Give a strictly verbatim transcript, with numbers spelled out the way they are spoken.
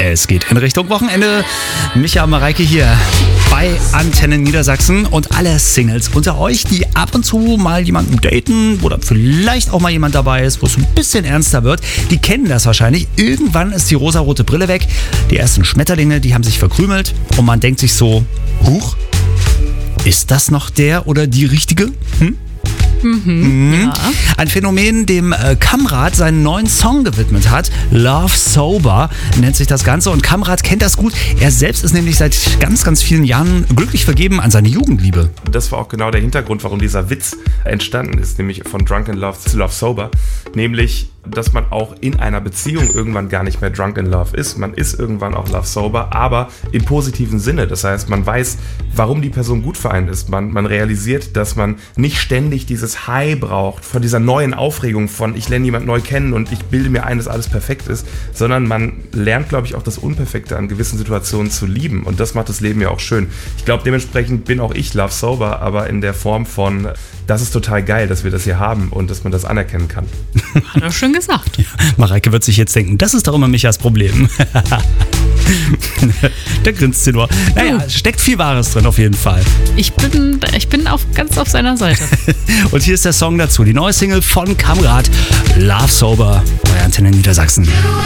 Es geht in Richtung Wochenende. Micha und Mareike hier bei Antenne Niedersachsen und alle Singles unter euch, die ab und zu mal jemanden daten oder vielleicht auch mal jemand dabei ist, wo es ein bisschen ernster wird, die kennen das wahrscheinlich. Irgendwann ist die rosarote Brille weg, die ersten Schmetterlinge, die haben sich verkrümelt und man denkt sich so, huch, ist das noch der oder die Richtige? Hm? Mhm, mhm. ja. Ein Phänomen, dem äh, Kamrat seinen neuen Song gewidmet hat. Love Sober nennt sich das Ganze und Kamrat kennt das gut. Er selbst ist nämlich seit ganz, ganz vielen Jahren glücklich vergeben an seine Jugendliebe. Das war auch genau der Hintergrund, warum dieser Witz entstanden ist, nämlich von Drunk in Love zu Love Sober. Nämlich, dass man auch in einer Beziehung irgendwann gar nicht mehr drunk in love ist. Man ist irgendwann auch love sober, aber im positiven Sinne. Das heißt, man weiß, warum die Person gut für einen ist. Man, man realisiert, dass man nicht ständig dieses High braucht von dieser neuen Aufregung von ich lerne jemanden neu kennen und ich bilde mir ein, dass alles perfekt ist, sondern man lernt, glaube ich, auch das Unperfekte an gewissen Situationen zu lieben und das macht das Leben ja auch schön. Ich glaube, dementsprechend bin auch ich love sober, aber in der Form von das ist total geil, dass wir das hier haben und dass man das anerkennen kann. Hat er schön gesagt. Ja, Mareike wird sich jetzt denken, das ist doch immer Michas Problem. Da grinst sie nur. Naja, steckt viel Wahres drin auf jeden Fall. Ich bin, ich bin auf, ganz auf seiner Seite. Und hier ist der Song dazu, die neue Single von Kamrat, Love Sober bei Antenne Niedersachsen.